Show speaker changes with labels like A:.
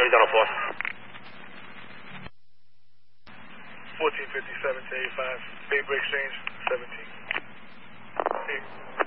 A: he's on a force.
B: 1457 to 85. Bay break exchange, 17. Hey.